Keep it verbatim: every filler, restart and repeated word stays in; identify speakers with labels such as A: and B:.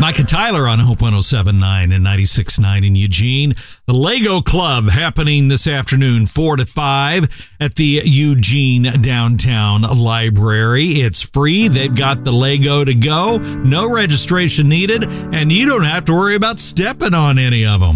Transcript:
A: Micah Tyler on Hope one oh seven point nine and ninety-six point nine in Eugene. The Lego Club happening this afternoon, four to five at the Eugene Downtown Library. It's free. They've got the Lego to go. No registration needed, and you don't have to worry about stepping on any of them.